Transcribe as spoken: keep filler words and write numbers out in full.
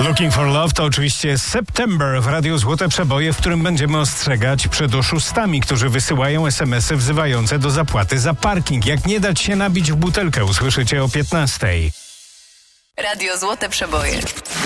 Looking for Love to oczywiście September w Radiu Złote Przeboje, w którym będziemy ostrzegać przed oszustami, którzy wysyłają esemesy wzywające do zapłaty za parking. Jak nie dać się nabić w butelkę, usłyszycie o piętnastej. Radio Złote Przeboje.